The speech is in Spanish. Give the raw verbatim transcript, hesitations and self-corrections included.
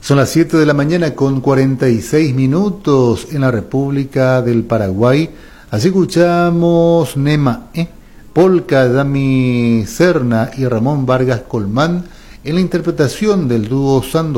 Son las siete de la mañana con cuarenta y seis minutos en la República del Paraguay. Así escuchamos Nema, ¿eh? Polka, Dami Serna y Ramón Vargas Colmán en la interpretación del dúo Sando